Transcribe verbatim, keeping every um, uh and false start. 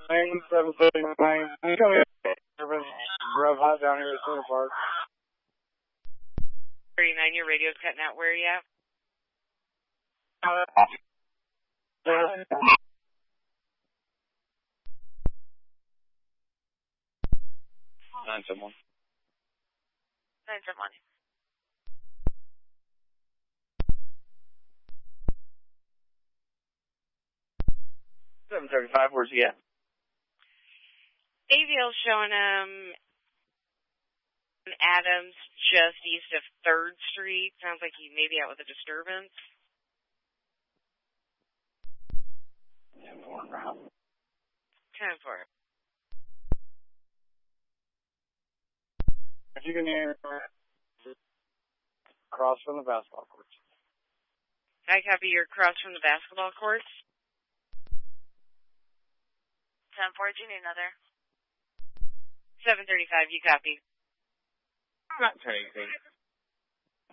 nine seven thirty-nine. I'm coming urban rev hot down here at Center Park. thirty-nine, your radio's cutting out. Where are you at? Uh, nine seven one. nine seven one. seven thirty-five, where's he at? A V L showing him Adams just east of third Street. Sounds like he may be out with a disturbance. ten four, Rob. ten four. If you can hear across from the basketball courts. I copy your cross from the basketball courts. ten four, do you need another? seven thirty-five, you copy. I'm not saying anything.